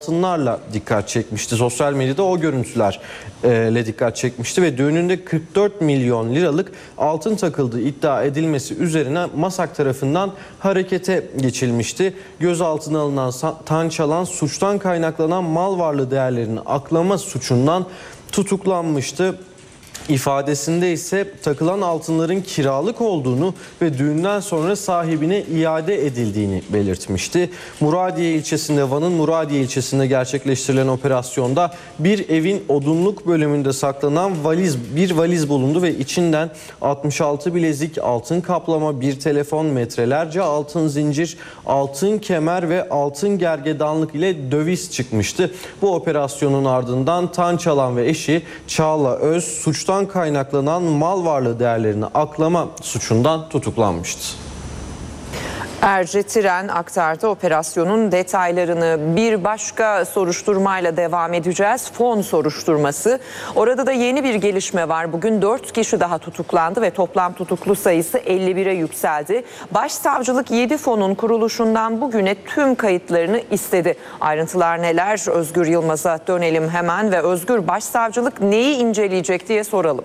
Altınlarla dikkat çekmişti. Sosyal medyada o görüntülerle dikkat çekmişti ve düğününde 44 milyon liralık altın takıldığı iddia edilmesi üzerine MASAK tarafından harekete geçilmişti. Gözaltına alınan Tançalan suçtan kaynaklanan mal varlığı değerlerini aklama suçundan tutuklanmıştı. İfadesinde ise takılan altınların kiralık olduğunu ve düğünden sonra sahibine iade edildiğini belirtmişti. Van'ın Muradiye ilçesinde gerçekleştirilen operasyonda bir evin odunluk bölümünde saklanan bir valiz bulundu ve içinden 66 bilezik, altın kaplama, bir telefon, metrelerce altın zincir, altın kemer ve altın gergedanlık ile döviz çıkmıştı. Bu operasyonun ardından Tançalan ve eşi Çağla Öz suçtan kaynaklanan mal varlığı değerlerini aklama suçundan tutuklanmıştı. Erci Tiren aktardı operasyonun detaylarını. Bir başka soruşturmayla devam edeceğiz. Fon soruşturması. Orada da yeni bir gelişme var. Bugün 4 kişi daha tutuklandı ve toplam tutuklu sayısı 51'e yükseldi. Başsavcılık 7 fonun kuruluşundan bugüne tüm kayıtlarını istedi. Ayrıntılar neler? Özgür Yılmaz'a dönelim hemen ve Özgür, Başsavcılık neyi inceleyecek diye soralım.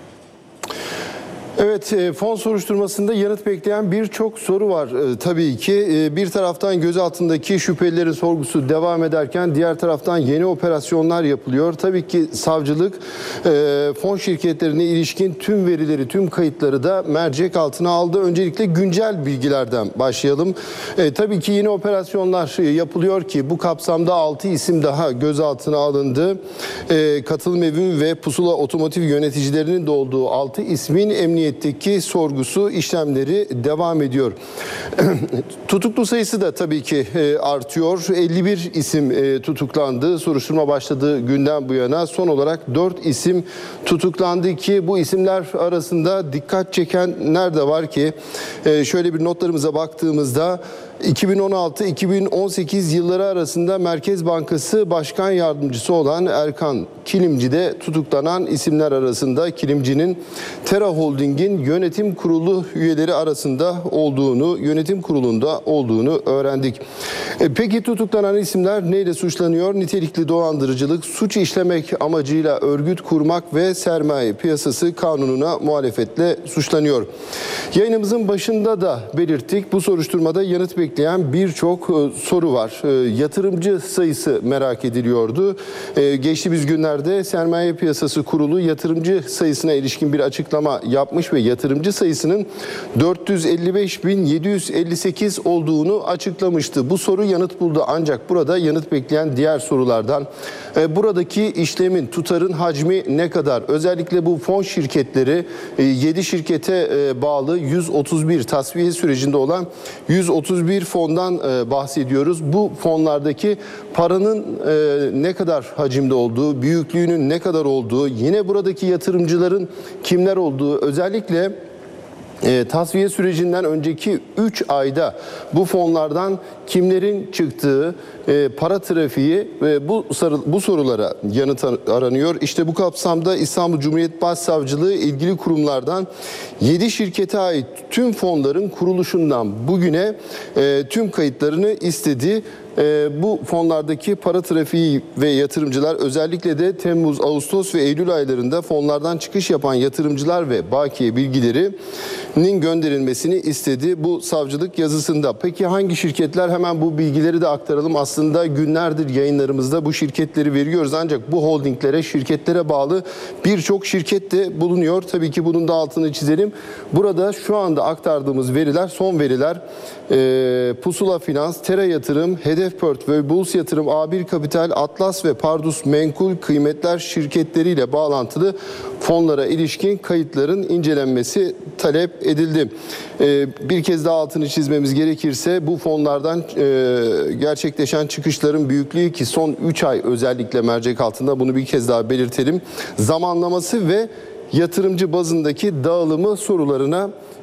Evet, fon soruşturmasında yanıt bekleyen birçok soru var tabii ki. Bir taraftan gözaltındaki şüphelilerin sorgusu devam ederken diğer taraftan yeni operasyonlar yapılıyor. Tabii ki savcılık fon şirketlerine ilişkin tüm verileri, tüm kayıtları da mercek altına aldı. Öncelikle güncel bilgilerden başlayalım. Tabii ki yeni operasyonlar yapılıyor ki bu kapsamda 6 isim daha gözaltına alındı. Katılım Evi ve Pusula Otomotiv yöneticilerinin de olduğu 6 ismin emniyetteki sorgusu işlemleri devam ediyor. Tutuklu sayısı da tabii ki artıyor. 51 isim tutuklandı. Soruşturma başladığı günden bu yana son olarak 4 isim tutuklandı ki bu isimler arasında dikkat çekenler de var ki şöyle bir notlarımıza baktığımızda 2016-2018 yılları arasında Merkez Bankası Başkan Yardımcısı olan Erkan Kilimci de tutuklanan isimler arasında. Kilimci'nin Tera Holding'in yönetim kurulu üyeleri arasında olduğunu, yönetim kurulunda olduğunu öğrendik. Peki tutuklanan isimler neyle suçlanıyor? Nitelikli dolandırıcılık, suç işlemek amacıyla örgüt kurmak ve sermaye piyasası kanununa muhalefetle suçlanıyor. Yayınımızın başında da belirttik. Bu soruşturmada yanıt bekleyen birçok soru var. Yatırımcı sayısı merak ediliyordu. Geçtiğimiz günlerde Sermaye Piyasası Kurulu yatırımcı sayısına ilişkin bir açıklama yapmış ve yatırımcı sayısının 455.758 olduğunu açıklamıştı. Bu soru yanıt buldu ancak burada yanıt bekleyen diğer sorulardan buradaki işlemin, tutarın hacmi ne kadar? Özellikle bu fon şirketleri 7 şirkete bağlı 131 tasfiye sürecinde olan 131 fondan bahsediyoruz. Bu fonlardaki paranın ne kadar hacimde olduğu, büyüklüğünün ne kadar olduğu, yine buradaki yatırımcıların kimler olduğu, özellikle tasfiye sürecinden önceki 3 ayda bu fonlardan kimlerin çıktığı, para trafiği ve bu sorulara yanıt aranıyor. İşte bu kapsamda İstanbul Cumhuriyet Başsavcılığı ilgili kurumlardan 7 şirkete ait tüm fonların kuruluşundan bugüne tüm kayıtlarını istedi. Bu fonlardaki para trafiği ve yatırımcılar, özellikle de Temmuz, Ağustos ve Eylül aylarında fonlardan çıkış yapan yatırımcılar ve bakiye bilgilerinin gönderilmesini istedi bu savcılık yazısında. Peki hangi şirketler? Hemen bu bilgileri de aktaralım. Aslında günlerdir yayınlarımızda bu şirketleri veriyoruz ancak bu holdinglere, şirketlere bağlı birçok şirket de bulunuyor. Tabii ki bunun da altını çizelim. Burada şu anda aktardığımız veriler, son veriler Pusula Finans, Tera Yatırım, Hedef Portföy, Bulls Yatırım, A1 Kapital, Atlas ve Pardus Menkul Kıymetler şirketleriyle bağlantılı fonlara ilişkin kayıtların incelenmesi talep edildi. Bir kez daha altını çizmemiz gerekirse bu fonlardan gerçekleşen çıkışların büyüklüğü, ki son 3 ay özellikle mercek altında, bunu bir kez daha belirtelim, zamanlaması ve yatırımcı bazındaki dağılımı sorularına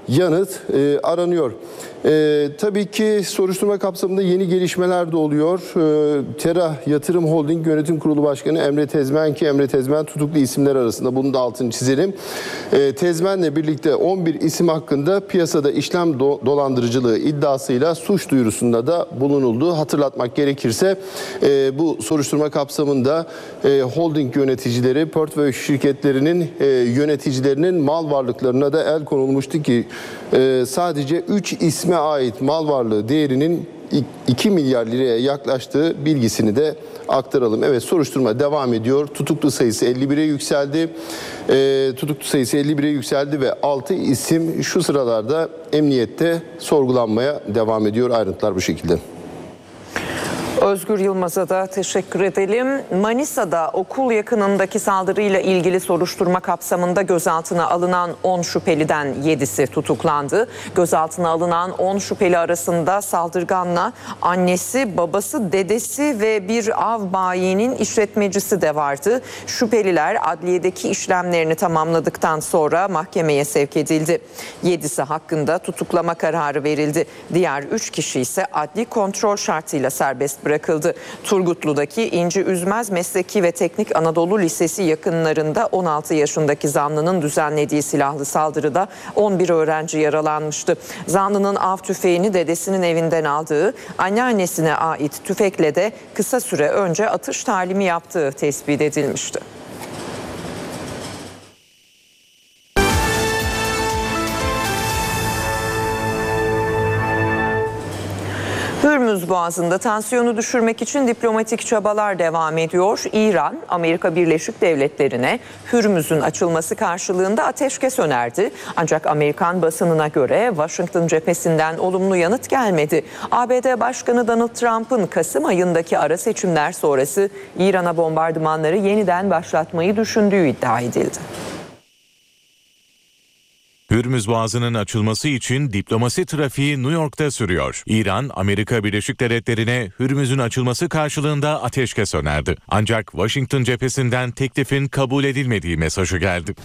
yanıt aranıyor. Tabii ki soruşturma kapsamında yeni gelişmeler de oluyor. Tera Yatırım Holding Yönetim Kurulu Başkanı Emre Tezmen ki Emre Tezmen tutuklu isimler arasında. Bunun da altını çizelim. Tezmen'le birlikte 11 isim hakkında piyasada işlem dolandırıcılığı iddiasıyla suç duyurusunda da bulunuldu. Hatırlatmak gerekirse bu soruşturma kapsamında holding yöneticileri, portföy şirketlerinin yöneticilerinin mal varlıklarına da el konulmuştu ki sadece 3 isme ait mal varlığı değerinin 2 milyar liraya yaklaştığı bilgisini de aktaralım. Evet, soruşturma devam ediyor. Tutuklu sayısı 51'e yükseldi. Tutuklu sayısı 51'e yükseldi ve 6 isim şu sıralarda emniyette sorgulanmaya devam ediyor. Ayrıntılar bu şekilde. Özgür Yılmaz'a da teşekkür edelim. Manisa'da okul yakınındaki saldırıyla ilgili soruşturma kapsamında gözaltına alınan 10 şüpheliden 7'si tutuklandı. Gözaltına alınan 10 şüpheli arasında saldırganla annesi, babası, dedesi ve bir av bayinin işletmecisi de vardı. Şüpheliler adliyedeki işlemlerini tamamladıktan sonra mahkemeye sevk edildi. 7'si hakkında tutuklama kararı verildi. Diğer 3 kişi ise adli kontrol şartıyla serbest bırakıldı. Turgutlu'daki İnci Üzmez Mesleki ve Teknik Anadolu Lisesi yakınlarında 16 yaşındaki zanlının düzenlediği silahlı saldırıda 11 öğrenci yaralanmıştı. Zanlının av tüfeğini dedesinin evinden aldığı, anneannesine ait tüfekle de kısa süre önce atış talimi yaptığı tespit edilmişti. Hürmüz Boğazı'nda tansiyonu düşürmek için diplomatik çabalar devam ediyor. İran, Amerika Birleşik Devletleri'ne Hürmüz'ün açılması karşılığında ateşkes önerdi. Ancak Amerikan basınına göre Washington cephesinden olumlu yanıt gelmedi. ABD Başkanı Donald Trump'ın Kasım ayındaki ara seçimler sonrası İran'a bombardımanları yeniden başlatmayı düşündüğü iddia edildi. Hürmüz Boğazı'nın açılması için diplomasi trafiği New York'ta sürüyor. İran, Amerika Birleşik Devletleri'ne Hürmüz'ün açılması karşılığında ateşkes önerdi. Ancak Washington cephesinden teklifin kabul edilmediği mesajı geldi.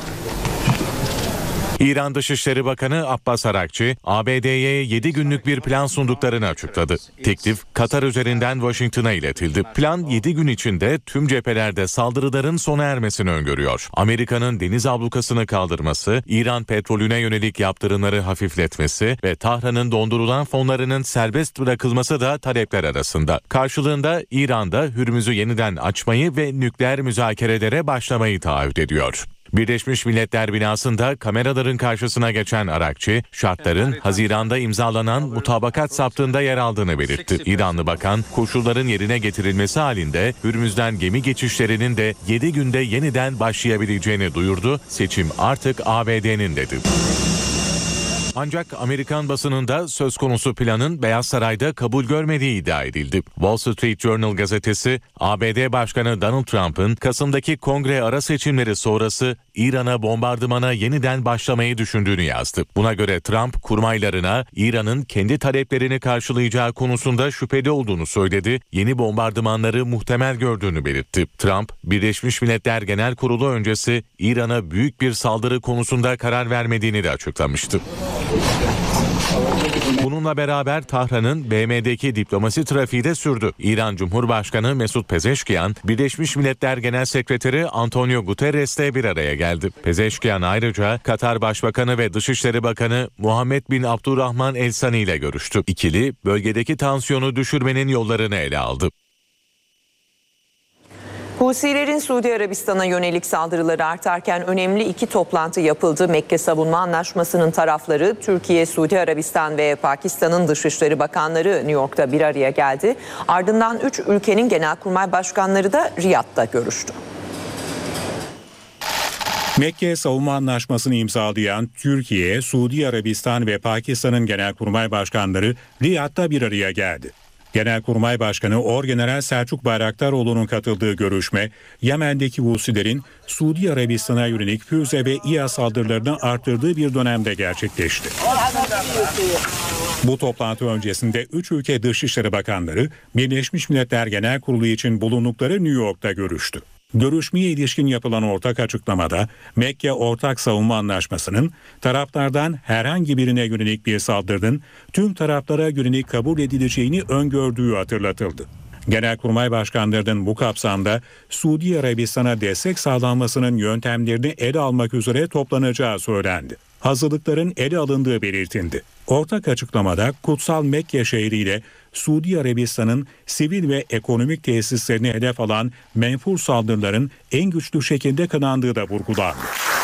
İran Dışişleri Bakanı Abbas Arakçı, ABD'ye 7 günlük bir plan sunduklarını açıkladı. Teklif, Katar üzerinden Washington'a iletildi. Plan 7 gün içinde tüm cephelerde saldırıların sona ermesini öngörüyor. Amerika'nın deniz ablukasını kaldırması, İran petrolüne yönelik yaptırımları hafifletmesi ve Tahran'ın dondurulan fonlarının serbest bırakılması da talepler arasında. Karşılığında İran'da Hürmüz'ü yeniden açmayı ve nükleer müzakerelere başlamayı taahhüt ediyor. Birleşmiş Milletler binasında kameraların karşısına geçen Arakçı, şartların Haziran'da imzalanan mutabakat saptığında yer aldığını belirtti. İranlı bakan, koşulların yerine getirilmesi halinde Hürmüz'den gemi geçişlerinin de 7 günde yeniden başlayabileceğini duyurdu. Seçim artık ABD'nin dedi. Ancak Amerikan basınında söz konusu planın Beyaz Saray'da kabul görmediği iddia edildi. Wall Street Journal gazetesi, ABD Başkanı Donald Trump'ın Kasım'daki kongre ara seçimleri sonrası İran'a bombardımana yeniden başlamayı düşündüğünü yazdı. Buna göre Trump kurmaylarına İran'ın kendi taleplerini karşılayacağı konusunda şüpheli olduğunu söyledi. Yeni bombardımanları muhtemel gördüğünü belirtti. Trump, Birleşmiş Milletler Genel Kurulu öncesi İran'a büyük bir saldırı konusunda karar vermediğini de açıklamıştı. Bununla beraber Tahran'ın BM'deki diplomasi trafiği de sürdü. İran Cumhurbaşkanı Mesut Pezeşkiyan, Birleşmiş Milletler Genel Sekreteri Antonio Guterres'le bir araya geldi. Pezeşkiyan ayrıca Katar Başbakanı ve Dışişleri Bakanı Muhammed bin Abdurrahman El Sani ile görüştü. İkili, bölgedeki tansiyonu düşürmenin yollarını ele aldı. Husilerin Suudi Arabistan'a yönelik saldırıları artarken önemli 2 toplantı yapıldı. Mekke Savunma Anlaşması'nın tarafları Türkiye, Suudi Arabistan ve Pakistan'ın Dışişleri Bakanları New York'ta bir araya geldi. Ardından 3 ülkenin genelkurmay başkanları da Riyad'da görüştü. Mekke Savunma Anlaşması'nı imzalayan Türkiye, Suudi Arabistan ve Pakistan'ın genelkurmay başkanları Riyad'da bir araya geldi. Genelkurmay Başkanı Orgeneral Selçuk Bayraktaroğlu'nun katıldığı görüşme, Yemen'deki Husilerin Suudi Arabistan'a yönelik füze ve İHA saldırılarını arttırdığı bir dönemde gerçekleşti. Bu toplantı öncesinde 3 ülke Dışişleri Bakanları Birleşmiş Milletler Genel Kurulu için bulundukları New York'ta görüştü. Görüşmeye ilişkin yapılan ortak açıklamada Mekke Ortak Savunma Anlaşması'nın taraflardan herhangi birine yönelik bir saldırının tüm taraflara yönelik kabul edileceğini öngördüğü hatırlatıldı. Genelkurmay başkanlarının bu kapsamda Suudi Arabistan'a destek sağlanmasının yöntemlerini ele almak üzere toplanacağı söylendi. Hazırlıkların ele alındığı belirtildi. Ortak açıklamada Kutsal Mekke şehriyle Suudi Arabistan'ın sivil ve ekonomik tesislerini hedef alan menfur saldırıların en güçlü şekilde kınandığı da vurgulandı.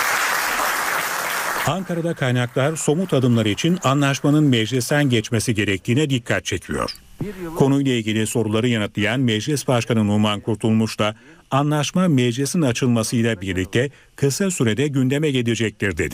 Ankara'da kaynaklar somut adımlar için anlaşmanın meclisten geçmesi gerektiğine dikkat çekiyor. Konuyla ilgili soruları yanıtlayan Meclis Başkanı Numan Kurtulmuş da anlaşma meclisin açılmasıyla birlikte kısa sürede gündeme gelecektir dedi.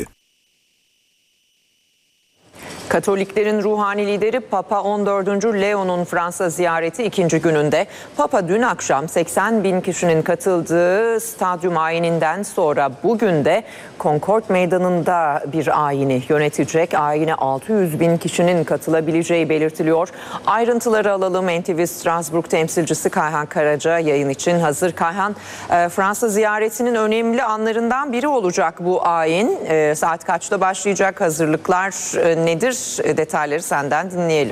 Katoliklerin ruhani lideri Papa 14. Leo'nun Fransa ziyareti ikinci gününde. Papa dün akşam 80 bin kişinin katıldığı stadyum ayininden sonra bugün de Concord Meydanı'nda bir ayini yönetecek. Ayine 600 bin kişinin katılabileceği belirtiliyor. Ayrıntıları alalım. NTV Strasbourg temsilcisi Kayhan Karaca yayın için hazır. Kayhan, Fransa ziyaretinin önemli anlarından biri olacak bu ayin. Saat kaçta başlayacak? Hazırlıklar nedir? Detayları senden dinleyelim.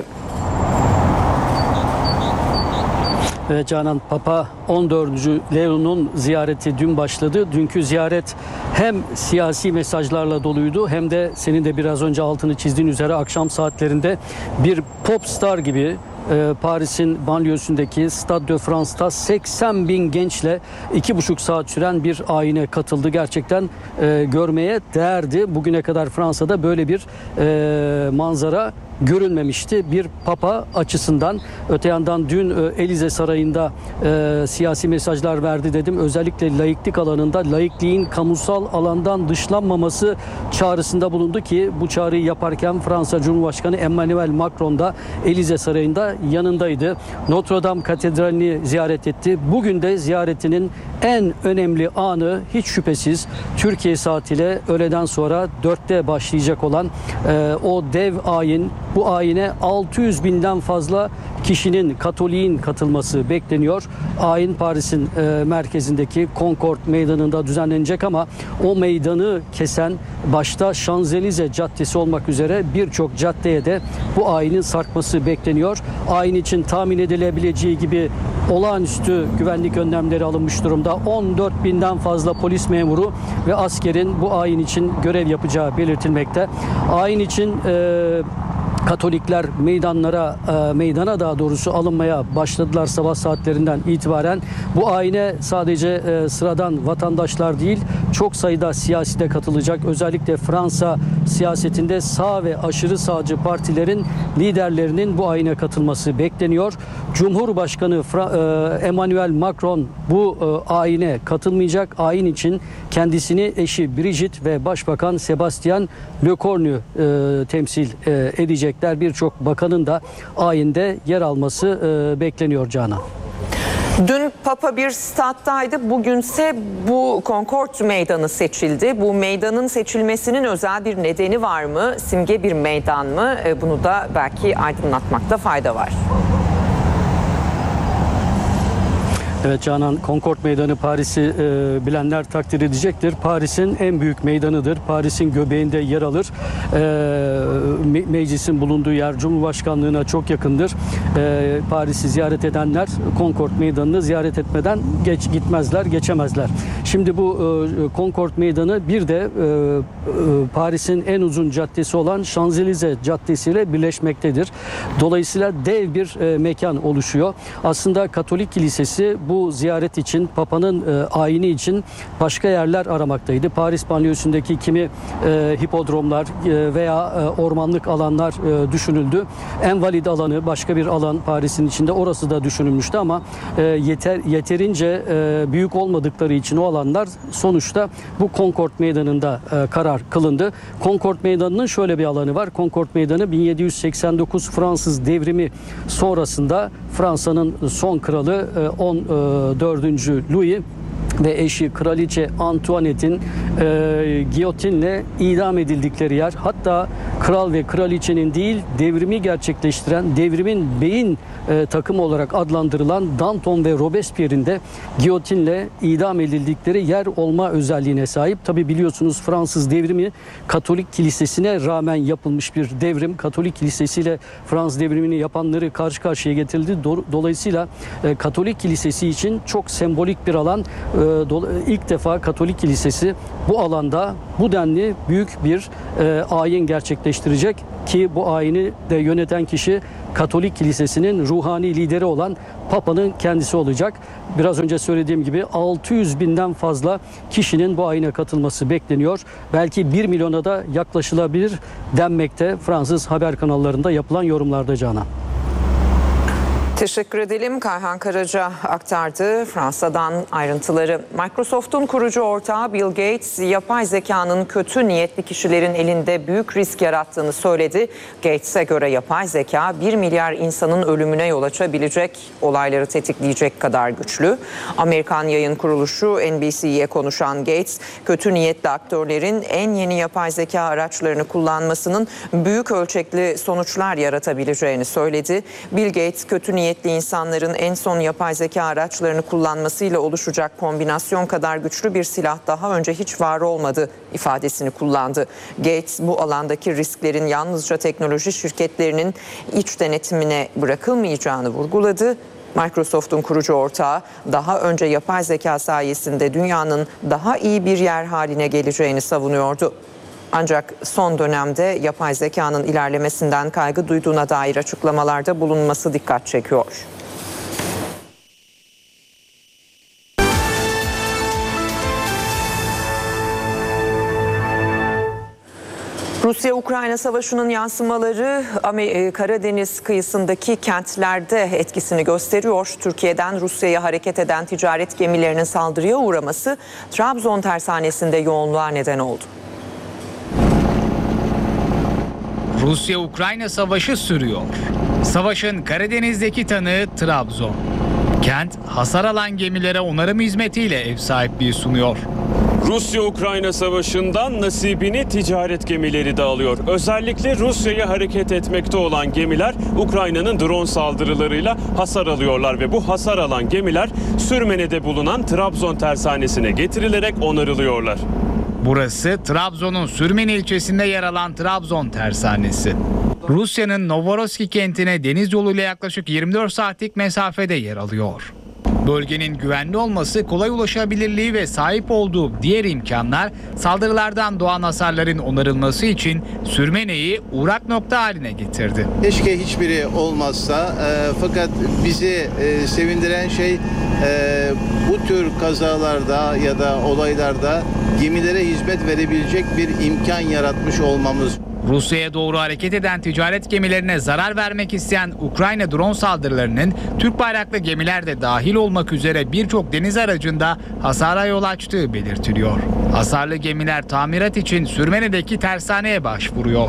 Evet Canan, Papa 14. Leo'nun ziyareti dün başladı. Dünkü ziyaret hem siyasi mesajlarla doluydu hem de senin de biraz önce altını çizdiğin üzere akşam saatlerinde bir pop star gibi Paris'in banliyösündeki Stade de France'ta 80 bin gençle 2,5 saat süren bir ayine katıldı. Gerçekten görmeye değerdi. Bugüne kadar Fransa'da böyle bir manzara görülmemişti bir papa açısından. Öte yandan dün Elize Sarayı'nda siyasi mesajlar verdi dedim. Özellikle laiklik alanında laikliğin kamusal alandan dışlanmaması çağrısında bulundu ki bu çağrıyı yaparken Fransa Cumhurbaşkanı Emmanuel Macron da Elize Sarayı'nda yanındaydı. Notre Dame Katedrali'ni ziyaret etti. Bugün de ziyaretinin en önemli anı hiç şüphesiz Türkiye saatiyle öğleden sonra 4'te başlayacak olan o dev ayin. Bu ayine 600 binden fazla kişinin, Katolik'in katılması bekleniyor. Ayin Paris'in merkezindeki Concord Meydanı'nda düzenlenecek ama o meydanı kesen başta Şanzelize Caddesi olmak üzere birçok caddeye de bu ayinin sarkması bekleniyor. Ayin için tahmin edilebileceği gibi olağanüstü güvenlik önlemleri alınmış durumda. 14 binden fazla polis memuru ve askerin bu ayin için görev yapacağı belirtilmekte. Ayin için Katolikler meydana daha doğrusu alınmaya başladılar sabah saatlerinden itibaren. Bu ayine sadece sıradan vatandaşlar değil, çok sayıda siyasi de katılacak. Özellikle Fransa siyasetinde sağ ve aşırı sağcı partilerin liderlerinin bu ayine katılması bekleniyor. Cumhurbaşkanı Emmanuel Macron bu ayine katılmayacak. Ayin için kendisini eşi Brigitte ve Başbakan Sébastien Lecornu temsil edecekler. Birçok bakanın da ayinde yer alması bekleniyor Canan. Dün Papa bir stat'taydı. Bugünse bu Concord Meydanı seçildi. Bu meydanın seçilmesinin özel bir nedeni var mı? Simge bir meydan mı? Bunu da belki aydınlatmakta fayda var. Evet Canan, Concord Meydanı Paris'i bilenler takdir edecektir. Paris'in en büyük meydanıdır. Paris'in göbeğinde yer alır. Meclisin bulunduğu yer Cumhurbaşkanlığına çok yakındır. Paris'i ziyaret edenler Concord Meydanı'nı ziyaret etmeden geçemezler. Şimdi bu Concord Meydanı bir de Paris'in en uzun caddesi olan Şanzelize Caddesi ile birleşmektedir. Dolayısıyla dev bir mekan oluşuyor. Aslında Katolik Kilisesi bu ziyaret için, Papa'nın ayini için başka yerler aramaktaydı. Paris banliyösündeki kimi hipodromlar veya ormanlık alanlar düşünüldü. Envalid alanı, başka bir alan Paris'in içinde, orası da düşünülmüştü ama yeterince büyük olmadıkları için o alanlar sonuçta bu Concord Meydanı'nda karar kılındı. Concord Meydanı'nın şöyle bir alanı var. Concord Meydanı 1789 Fransız devrimi sonrasında Fransa'nın son kralı 14. Louis ve eşi Kraliçe Antoinette'in giyotinle idam edildikleri yer. Hatta kral ve kraliçenin değil, devrimi gerçekleştiren, devrimin beyin takımı olarak adlandırılan Danton ve Robespierre'in de giyotinle idam edildikleri yer olma özelliğine sahip. Tabi biliyorsunuz Fransız devrimi Katolik kilisesine rağmen yapılmış bir devrim. Katolik kilisesiyle Fransız devrimini yapanları karşı karşıya getirildi. Dolayısıyla Katolik kilisesi için çok sembolik bir alan. İlk defa Katolik kilisesi bu alanda bu denli büyük bir ayin gerçekleştirecek ki bu ayini de yöneten kişi Katolik kilisesinin ruhani lideri olan Papa'nın kendisi olacak. Biraz önce söylediğim gibi 600 binden fazla kişinin bu ayine katılması bekleniyor. Belki 1 milyona da yaklaşılabilir denmekte Fransız haber kanallarında yapılan yorumlarda Canan. Teşekkür edelim. Kayhan Karaca aktardı Fransa'dan ayrıntıları. Microsoft'un kurucu ortağı Bill Gates, yapay zekanın kötü niyetli kişilerin elinde büyük risk yarattığını söyledi. Gates'e göre yapay zeka 1 milyar insanın ölümüne yol açabilecek, olayları tetikleyecek kadar güçlü. Amerikan yayın kuruluşu NBC'ye konuşan Gates, kötü niyetli aktörlerin en yeni yapay zeka araçlarını kullanmasının büyük ölçekli sonuçlar yaratabileceğini söyledi. Bill Gates, kötü niyetli insanların en son yapay zeka araçlarını kullanmasıyla oluşacak kombinasyon kadar güçlü bir silah daha önce hiç var olmadı ifadesini kullandı. Gates bu alandaki risklerin yalnızca teknoloji şirketlerinin iç denetimine bırakılmayacağını vurguladı. Microsoft'un kurucu ortağı daha önce yapay zeka sayesinde dünyanın daha iyi bir yer haline geleceğini savunuyordu. Ancak son dönemde yapay zekanın ilerlemesinden kaygı duyduğuna dair açıklamalarda bulunması dikkat çekiyor. Rusya-Ukrayna savaşının yansımaları Karadeniz kıyısındaki kentlerde etkisini gösteriyor. Türkiye'den Rusya'ya hareket eden ticaret gemilerinin saldırıya uğraması Trabzon tersanesinde yoğunluğa neden oldu. Rusya-Ukrayna savaşı sürüyor. Savaşın Karadeniz'deki tanığı Trabzon. Kent hasar alan gemilere onarım hizmetiyle ev sahipliği sunuyor. Rusya-Ukrayna savaşından nasibini ticaret gemileri de alıyor. Özellikle Rusya'ya hareket etmekte olan gemiler Ukrayna'nın drone saldırılarıyla hasar alıyorlar ve bu hasar alan gemiler Sürmene'de bulunan Trabzon tersanesine getirilerek onarılıyorlar. Burası Trabzon'un Sürmene ilçesinde yer alan Trabzon tersanesi. Rusya'nın Novorossiysk kentine deniz yoluyla yaklaşık 24 saatlik mesafede yer alıyor. Bölgenin güvenli olması, kolay ulaşabilirliği ve sahip olduğu diğer imkanlar saldırılardan doğan hasarların onarılması için Sürmene'yi uğrak nokta haline getirdi. Keşke hiçbiri olmazsa fakat bizi sevindiren şey bu tür kazalarda ya da olaylarda gemilere hizmet verebilecek bir imkan yaratmış olmamız. Rusya'ya doğru hareket eden ticaret gemilerine zarar vermek isteyen Ukrayna drone saldırılarının Türk bayraklı gemiler de dahil olmak üzere birçok deniz aracında hasara yol açtığı belirtiliyor. Hasarlı gemiler tamirat için Sürmene'deki tersaneye başvuruyor.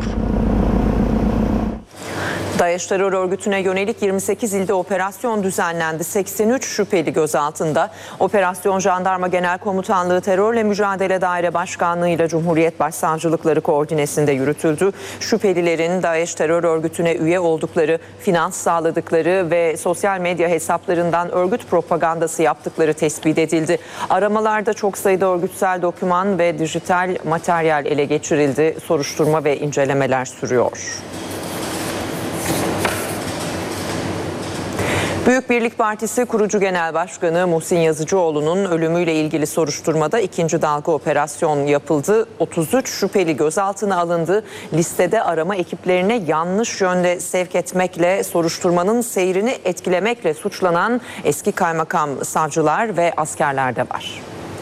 DAEŞ terör örgütüne yönelik 28 ilde operasyon düzenlendi. 83 şüpheli gözaltında. Operasyon Jandarma Genel Komutanlığı Terörle Mücadele Daire Başkanlığı ile Cumhuriyet Başsavcılıkları koordinesinde yürütüldü. Şüphelilerin DAEŞ terör örgütüne üye oldukları, finans sağladıkları ve sosyal medya hesaplarından örgüt propagandası yaptıkları tespit edildi. Aramalarda çok sayıda örgütsel doküman ve dijital materyal ele geçirildi. Soruşturma ve incelemeler sürüyor. Büyük Birlik Partisi kurucu genel başkanı Muhsin Yazıcıoğlu'nun ölümüyle ilgili soruşturmada ikinci dalga operasyon yapıldı. 33 şüpheli gözaltına alındı. Listede arama ekiplerine yanlış yönde sevk etmekle, soruşturmanın seyrini etkilemekle suçlanan eski kaymakam, savcılar ve askerler de var.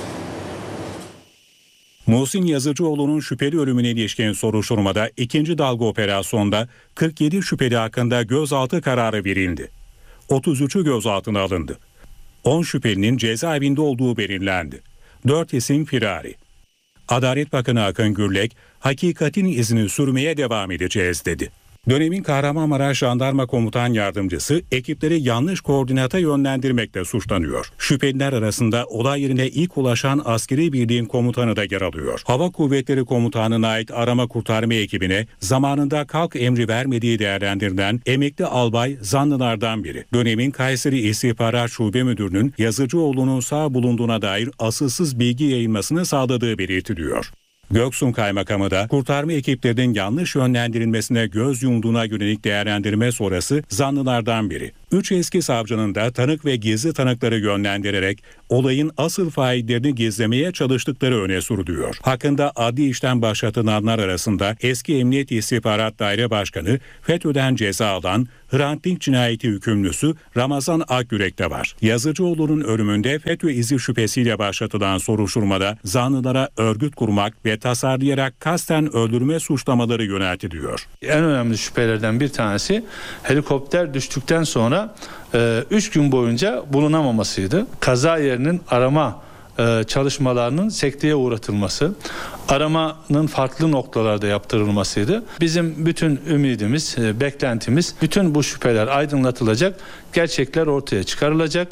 Muhsin Yazıcıoğlu'nun şüpheli ölümüne ilişkin soruşturmada ikinci dalga operasyonda 47 şüpheli hakkında gözaltı kararı verildi. 33'ü gözaltına alındı. 10 şüphelinin cezaevinde olduğu belirlendi. 4 isim firari. Adalet Bakanı Akın Gürlek, hakikatin izini sürmeye devam edeceğiz dedi. Dönemin Kahramanmaraş Jandarma Komutan Yardımcısı ekipleri yanlış koordinata yönlendirmekle suçlanıyor. Şüpheliler arasında olay yerine ilk ulaşan askeri birliğin komutanı da yer alıyor. Hava Kuvvetleri Komutanı'na ait arama kurtarma ekibine zamanında kalk emri vermediği değerlendirilen emekli albay zanlılardan biri. Dönemin Kayseri İstihbarat Şube Müdürü'nün Yazıcıoğlu'nun sağ bulunduğuna dair asılsız bilgi yayılmasını sağladığı belirtiliyor. Göksun Kaymakamı da kurtarma ekiplerinin yanlış yönlendirilmesine göz yumduğuna yönelik değerlendirme sonrası zanlılardan biri. 3 eski savcının da tanık ve gizli tanıkları yönlendirerek olayın asıl faillerini gizlemeye çalıştıkları öne sürülüyor. Hakkında adli işlem başlatılanlar arasında eski Emniyet İstihbarat Daire Başkanı, FETÖ'den ceza alan Hrant Dink cinayeti hükümlüsü Ramazan Akgürek de var. Yazıcıoğlu'nun ölümünde FETÖ izi şüphesiyle başlatılan soruşturmada zanlılara örgüt kurmak ve tasarlayarak kasten öldürme suçlamaları yöneltiliyor. En önemli şüphelerden bir tanesi helikopter düştükten sonra 3 gün boyunca bulunamamasıydı. Kaza yerinin arama çalışmalarının sekteye uğratılması, aramanın farklı noktalarda yaptırılmasıydı. Bizim bütün ümidimiz, beklentimiz, bütün bu şüpheler aydınlatılacak, gerçekler ortaya çıkarılacak.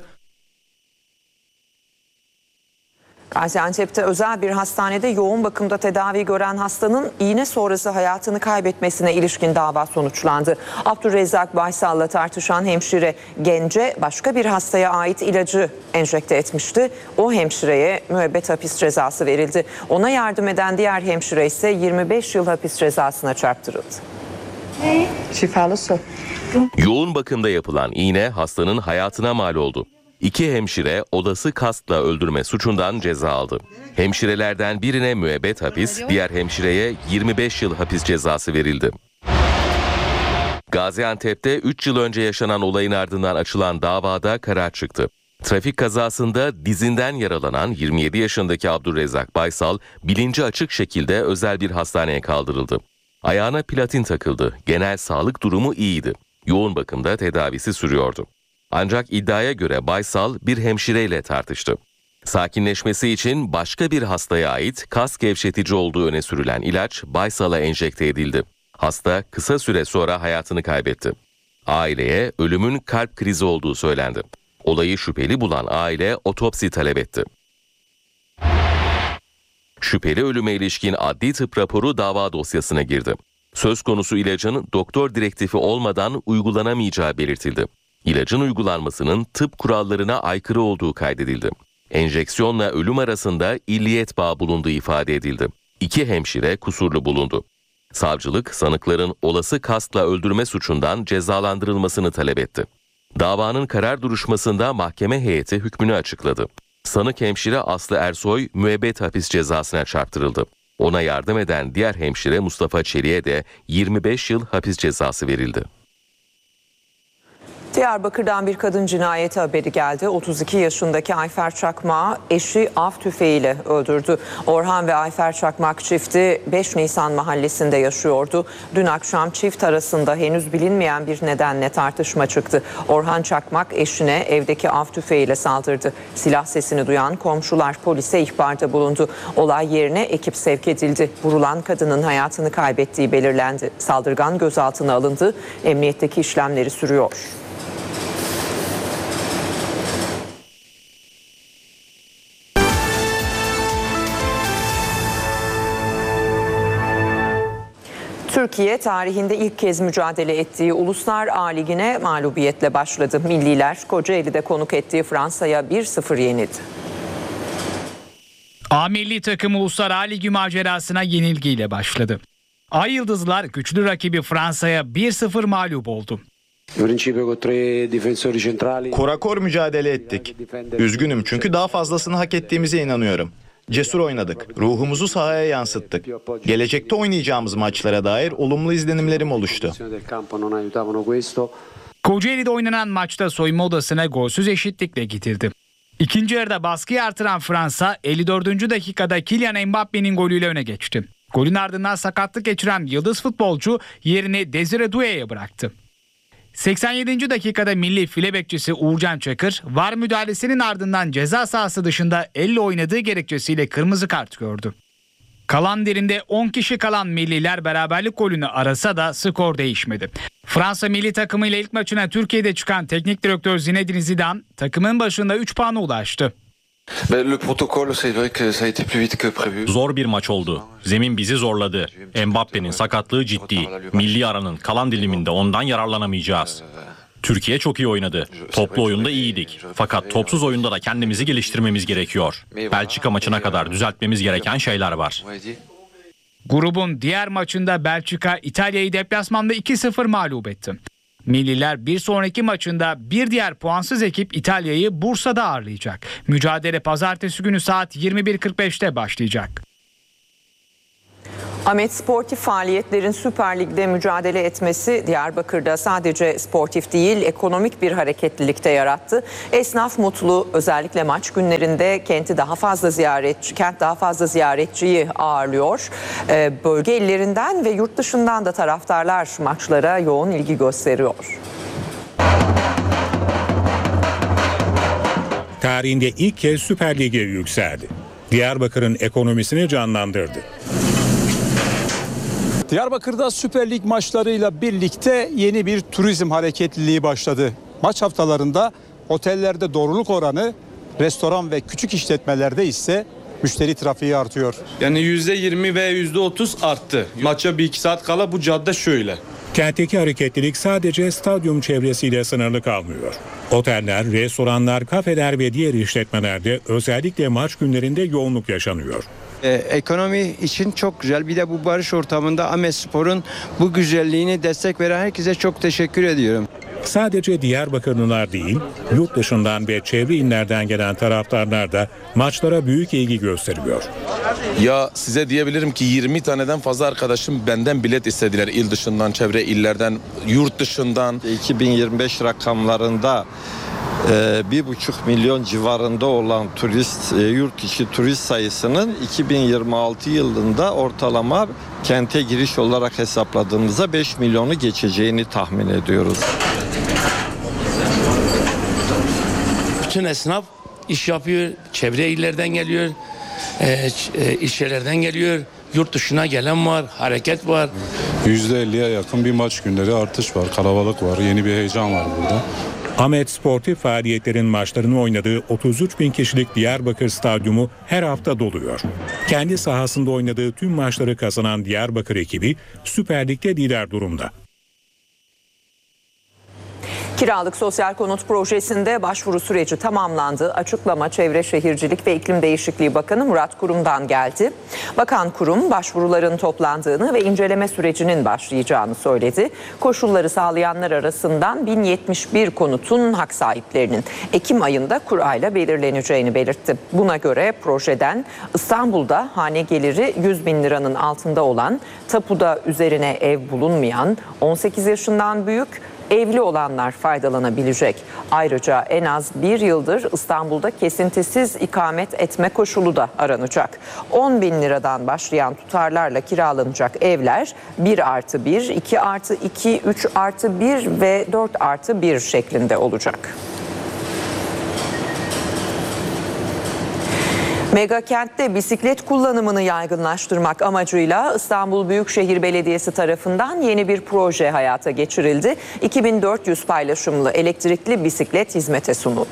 Gaziantep'te özel bir hastanede yoğun bakımda tedavi gören hastanın iğne sonrası hayatını kaybetmesine ilişkin dava sonuçlandı. Abdurrezzak Baysal'la tartışan hemşire gence başka bir hastaya ait ilacı enjekte etmişti. O hemşireye müebbet hapis cezası verildi. Ona yardım eden diğer hemşire ise 25 yıl hapis cezasına çarptırıldı. Şifalı su. Yoğun bakımda yapılan iğne hastanın hayatına mal oldu. 2 hemşire olası kastla öldürme suçundan ceza aldı. Hemşirelerden birine müebbet hapis, diğer hemşireye 25 yıl hapis cezası verildi. Gaziantep'te 3 yıl önce yaşanan olayın ardından açılan davada karar çıktı. Trafik kazasında dizinden yaralanan 27 yaşındaki Abdurrezzak Baysal bilinci açık şekilde özel bir hastaneye kaldırıldı. Ayağına platin takıldı. Genel sağlık durumu iyiydi. Yoğun bakımda tedavisi sürüyordu. Ancak iddiaya göre Baysal bir hemşireyle tartıştı. Sakinleşmesi için başka bir hastaya ait kas gevşetici olduğu öne sürülen ilaç Baysal'a enjekte edildi. Hasta kısa süre sonra hayatını kaybetti. Aileye ölümün kalp krizi olduğu söylendi. Olayı şüpheli bulan aile otopsi talep etti. Şüpheli ölüme ilişkin adli tıp raporu dava dosyasına girdi. Söz konusu ilacın doktor direktifi olmadan uygulanamayacağı belirtildi. İlacın uygulanmasının tıp kurallarına aykırı olduğu kaydedildi. Enjeksiyonla ölüm arasında illiyet bağı bulunduğu ifade edildi. 2 hemşire kusurlu bulundu. Savcılık sanıkların olası kastla öldürme suçundan cezalandırılmasını talep etti. Davanın karar duruşmasında mahkeme heyeti hükmünü açıkladı. Sanık hemşire Aslı Ersoy müebbet hapis cezasına çarptırıldı. Ona yardım eden diğer hemşire Mustafa Çelik'e de 25 yıl hapis cezası verildi. Diyarbakır'dan bir kadın cinayeti haberi geldi. 32 yaşındaki Ayfer Çakmak'ı eşi av tüfeğiyle öldürdü. Orhan ve Ayfer Çakmak çifti 5 Nisan mahallesinde yaşıyordu. Dün akşam çift arasında henüz bilinmeyen bir nedenle tartışma çıktı. Orhan Çakmak eşine evdeki av tüfeğiyle saldırdı. Silah sesini duyan komşular polise ihbarda bulundu. Olay yerine ekip sevk edildi. Vurulan kadının hayatını kaybettiği belirlendi. Saldırgan gözaltına alındı. Emniyetteki işlemleri sürüyor. Türkiye tarihinde ilk kez mücadele ettiği Uluslar A Ligi'ne mağlubiyetle başladı. Milliler Kocaeli'de konuk ettiği Fransa'ya 1-0 yenildi. A milli takım Uluslar A Ligi macerasına yenilgiyle başladı. Ay Yıldızlar güçlü rakibi Fransa'ya 1-0 mağlup oldu. Korakor mücadele ettik. Üzgünüm çünkü daha fazlasını hak ettiğimize inanıyorum. Cesur oynadık. Ruhumuzu sahaya yansıttık. Gelecekte oynayacağımız maçlara dair olumlu izlenimlerim oluştu. Kocaeli'de oynanan maçta soyunma odasına golsüz eşitlikle getirdi. İkinci yarıda baskıyı artıran Fransa 54. dakikada Kylian Mbappe'nin golüyle öne geçti. Golün ardından sakatlık geçiren yıldız futbolcu yerini Desire Doué'ye bıraktı. 87. dakikada milli file bekçisi Uğurcan Çakır, VAR müdahalesinin ardından ceza sahası dışında elle oynadığı gerekçesiyle kırmızı kart gördü. Kalan derinde 10 kişi kalan milliler beraberlik golünü arasa da skor değişmedi. Fransa milli takımıyla ilk maçına Türkiye'de çıkan teknik direktör Zinedine Zidane takımın başında 3 puana ulaştı. Zor bir maç oldu. Zemin bizi zorladı. Mbappe'nin sakatlığı ciddi. Milli aranın kalan diliminde ondan yararlanamayacağız. Türkiye çok iyi oynadı. Toplu oyunda iyiydik. Fakat topsuz oyunda da kendimizi geliştirmemiz gerekiyor. Belçika maçına kadar düzeltmemiz gereken şeyler var. Grubun diğer maçında Belçika İtalya'yı deplasmanda 2-0 mağlup etti. Milliler bir sonraki maçında bir diğer puansız ekip İtalya'yı Bursa'da ağırlayacak. Mücadele pazartesi günü saat 21.45'te başlayacak. Ahmet, sportif faaliyetlerin Süper Lig'de mücadele etmesi Diyarbakır'da sadece sportif değil, ekonomik bir hareketlilik de yarattı. Esnaf mutlu, özellikle maç günlerinde kent daha fazla ziyaretçiyi ağırlıyor. Bölge illerinden ve yurt dışından da taraftarlar maçlara yoğun ilgi gösteriyor. Tarihinde ilk kez Süper Lig'e yükseldi. Diyarbakır'ın ekonomisini canlandırdı. Diyarbakır'da Süper Lig maçlarıyla birlikte yeni bir turizm hareketliliği başladı. Maç haftalarında otellerde doluluk oranı, restoran ve küçük işletmelerde ise müşteri trafiği artıyor. Yani %20 ve %30 arttı. Maça 1-2 saat kala bu cadde şöyle. Kentteki hareketlilik sadece stadyum çevresiyle sınırlı kalmıyor. Oteller, restoranlar, kafeler ve diğer işletmelerde özellikle maç günlerinde yoğunluk yaşanıyor. Ekonomi için çok güzel. Bir de bu barış ortamında Ahmet Spor'un bu güzelliğini destek veren herkese çok teşekkür ediyorum. Sadece Diyarbakırlılar değil, yurt dışından ve çevre illerden gelen taraftarlar da maçlara büyük ilgi gösteriyor. Ya size diyebilirim ki 20 taneden fazla arkadaşım benden bilet istediler, il dışından, çevre illerden, yurt dışından. 2025 rakamlarında 1,5 milyon civarında olan yurt içi turist sayısının 2026 yılında ortalama kente giriş olarak hesapladığımızda 5 milyonu geçeceğini tahmin ediyoruz. Bütün esnaf iş yapıyor, çevre illerden geliyor, ilçelerden geliyor, yurt dışına gelen var, hareket var. %50'ye yakın bir maç günleri artış var, kalabalık var, yeni bir heyecan var burada. Ahmet sportif faaliyetlerin maçlarını oynadığı 33 bin kişilik Diyarbakır Stadyumu her hafta doluyor. Kendi sahasında oynadığı tüm maçları kazanan Diyarbakır ekibi Süper Lig'de lider durumda. Kiralık sosyal konut projesinde başvuru süreci tamamlandı. Açıklama Çevre Şehircilik ve İklim Değişikliği Bakanı Murat Kurum'dan geldi. Bakan Kurum başvuruların toplandığını ve inceleme sürecinin başlayacağını söyledi. Koşulları sağlayanlar arasından 1071 konutun hak sahiplerinin Ekim ayında kurayla belirleneceğini belirtti. Buna göre projeden İstanbul'da hane geliri 100 bin liranın altında olan, tapuda üzerine ev bulunmayan, 18 yaşından büyük, evli olanlar faydalanabilecek. Ayrıca en az bir yıldır İstanbul'da kesintisiz ikamet etme koşulu da aranacak. 10 bin liradan başlayan tutarlarla kiralanacak evler 1+1, 2+2, 3+1 ve 4+1 şeklinde olacak. Mega kentte bisiklet kullanımını yaygınlaştırmak amacıyla İstanbul Büyükşehir Belediyesi tarafından yeni bir proje hayata geçirildi. 2400 paylaşımlı elektrikli bisiklet hizmete sunuldu.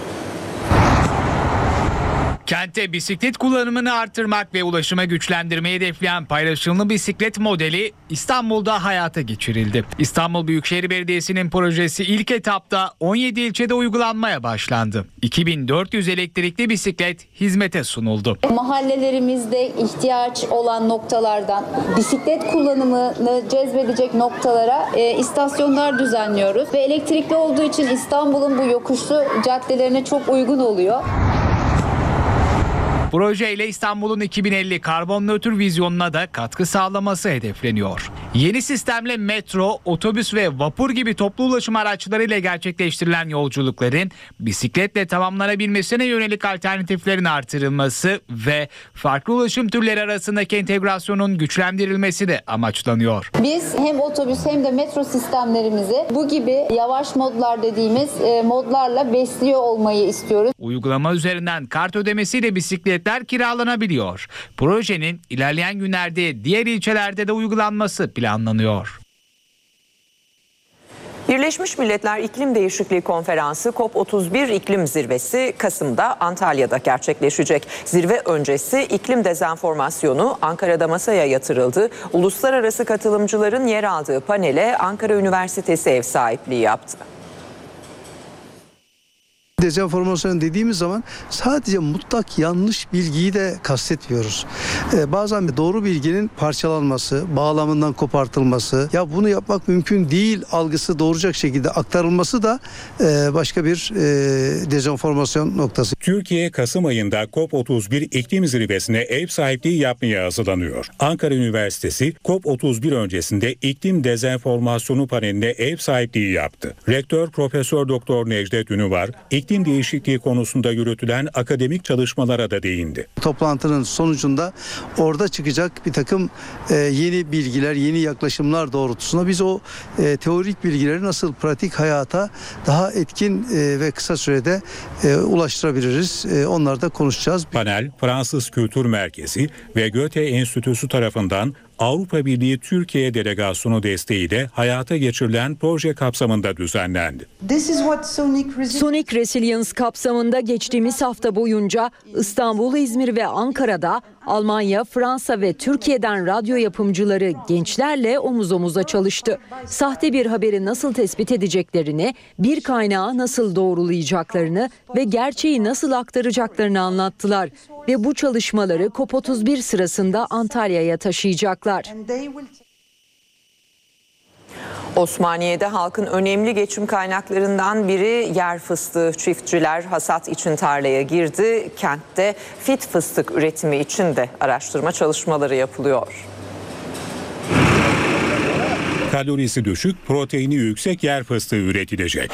Kentte bisiklet kullanımını artırmak ve ulaşımı güçlendirmeyi hedefleyen paylaşımlı bisiklet modeli İstanbul'da hayata geçirildi. İstanbul Büyükşehir Belediyesi'nin projesi ilk etapta 17 ilçede uygulanmaya başlandı. 2400 elektrikli bisiklet hizmete sunuldu. Mahallelerimizde ihtiyaç olan noktalardan bisiklet kullanımını cezbedecek noktalara istasyonlar düzenliyoruz. Ve elektrikli olduğu için İstanbul'un bu yokuşlu caddelerine çok uygun oluyor. Projeyle İstanbul'un 2050 karbon nötr vizyonuna da katkı sağlaması hedefleniyor. Yeni sistemle metro, otobüs ve vapur gibi toplu ulaşım araçlarıyla gerçekleştirilen yolculukların bisikletle tamamlanabilmesine yönelik alternatiflerin artırılması ve farklı ulaşım türleri arasındaki entegrasyonun güçlendirilmesi de amaçlanıyor. Biz hem otobüs hem de metro sistemlerimizi bu gibi yavaş modlar dediğimiz modlarla besliyor olmayı istiyoruz. Uygulama üzerinden kart ödemesiyle bisikletler kiralanabiliyor. Projenin ilerleyen günlerde diğer ilçelerde de uygulanması planlanıyor. Birleşmiş Milletler İklim Değişikliği Konferansı COP31 İklim Zirvesi Kasım'da Antalya'da gerçekleşecek. Zirve öncesi iklim dezenformasyonu Ankara'da masaya yatırıldı. Uluslararası katılımcıların yer aldığı panele Ankara Üniversitesi ev sahipliği yaptı. Dezenformasyon dediğimiz zaman sadece mutlak yanlış bilgiyi de kastetmiyoruz. Bazen doğru bilginin parçalanması, bağlamından kopartılması, ya bunu yapmak mümkün değil algısı doğuracak şekilde aktarılması da başka bir dezenformasyon noktası. Türkiye Kasım ayında COP31 iklim zirvesine ev sahipliği yapmaya hazırlanıyor. Ankara Üniversitesi COP31 öncesinde iklim dezenformasyonu paneline ev sahipliği yaptı. Rektör Profesör Doktor Necdet Ünüvar, iklim değişikliği konusunda yürütülen akademik çalışmalara da değindi. Toplantının sonucunda orada çıkacak bir takım yeni bilgiler, yeni yaklaşımlar doğrultusunda biz o teorik bilgileri nasıl pratik hayata daha etkin ve kısa sürede ulaştırabiliriz. Onları da konuşacağız. Panel, Fransız Kültür Merkezi ve Goethe Enstitüsü tarafından Avrupa Birliği Türkiye Delegasyonu desteğiyle hayata geçirilen proje kapsamında düzenlendi. Sonic Resilience kapsamında geçtiğimiz hafta boyunca İstanbul, İzmir ve Ankara'da Almanya, Fransa ve Türkiye'den radyo yapımcıları gençlerle omuz omuza çalıştı. Sahte bir haberi nasıl tespit edeceklerini, bir kaynağı nasıl doğrulayacaklarını ve gerçeği nasıl aktaracaklarını anlattılar. Ve bu çalışmaları COP31 sırasında Antalya'ya taşıyacaklar. Osmaniye'de halkın önemli geçim kaynaklarından biri yer fıstığı. Çiftçiler hasat için tarlaya girdi. Kentte fit fıstık üretimi için de araştırma çalışmaları yapılıyor. Kalorisi düşük, proteini yüksek yer fıstığı üretilecek.